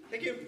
Thank you.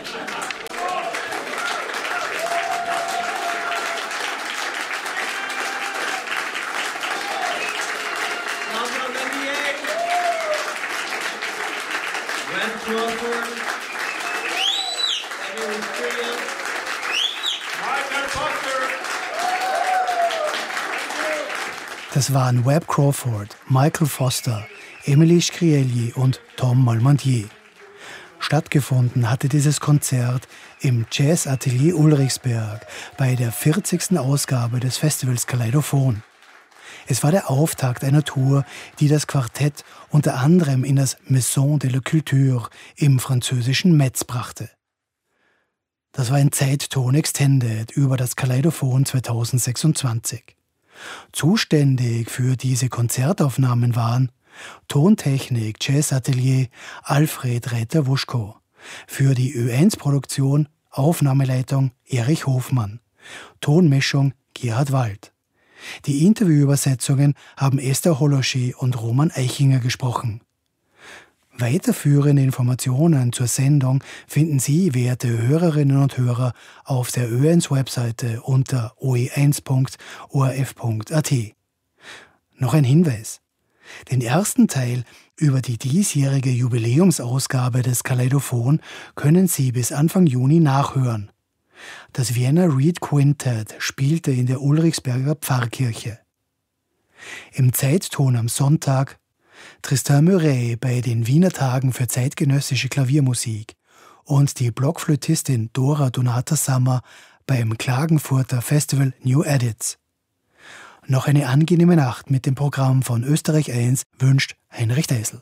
Das waren Webb Crawford, Michael Foster, Emily Scrieli und Tom Malmendier. Stattgefunden hatte dieses Konzert im Jazzatelier Ulrichsberg bei der 40. Ausgabe des Festivals Kaleidophon. Es war der Auftakt einer Tour, die das Quartett unter anderem in das Maison de la Culture im französischen Metz brachte. Das war ein Zeitton extended über das Kaleidophon 2026. Zuständig für diese Konzertaufnahmen waren Tontechnik Jazzatelier Alfred Räther-Wuschko, für die Ö1-Produktion Aufnahmeleitung Erich Hofmann, Tonmischung Gerhard Wald. Die Interviewübersetzungen haben Esther Holoschi und Roman Eichinger gesprochen. Weiterführende Informationen zur Sendung finden Sie, werte Hörerinnen und Hörer, auf der Ö1-Webseite unter oe1.orf.at. Noch ein Hinweis. Den ersten Teil über die diesjährige Jubiläumsausgabe des Kaleidophon können Sie bis Anfang Juni nachhören. Das Vienna Reed Quintet spielte in der Ulrichsberger Pfarrkirche. Im Zeitton am Sonntag Tristan Murray bei den Wiener Tagen für zeitgenössische Klaviermusik und die Blockflötistin Dora Donata-Sammer beim Klagenfurter Festival New Edits. Noch eine angenehme Nacht mit dem Programm von Österreich 1 wünscht Heinrich Deisel.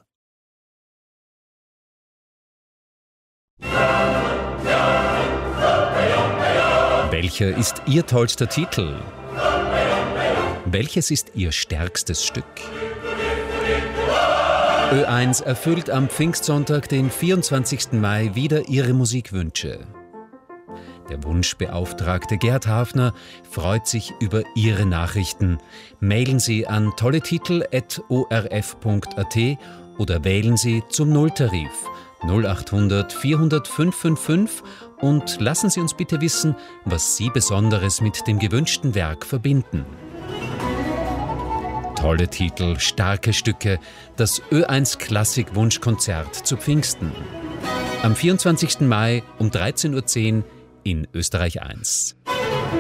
Welcher ist Ihr tollster Titel? Welches ist Ihr stärkstes Stück? Ö1 erfüllt am Pfingstsonntag, den 24. Mai, wieder Ihre Musikwünsche. Der Wunschbeauftragte Gerd Hafner freut sich über Ihre Nachrichten. Mailen Sie an tolletitel@orf.at oder wählen Sie zum Nulltarif 0800 400 555 und lassen Sie uns bitte wissen, was Sie Besonderes mit dem gewünschten Werk verbinden. Tolle Titel, starke Stücke, das Ö1 Klassik-Wunschkonzert zu Pfingsten. Am 24. Mai um 13:10 Uhr in Österreich 1.